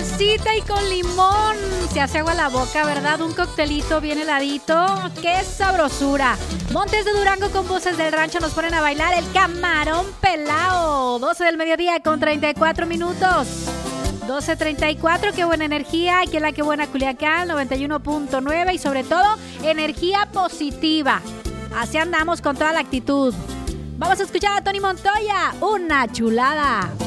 sabrosita y con limón. Se hace agua la boca, ¿verdad? Un coctelito bien heladito. ¡Qué sabrosura! Montes de Durango con voces del rancho nos ponen a bailar el camarón pelao. 12 del mediodía con 34 minutos. 12:34, qué buena energía. Aquí en la que buena Culiacán, 91.9 y sobre todo, energía positiva. Así andamos con toda la actitud. Vamos a escuchar a Tony Montoya, una chulada.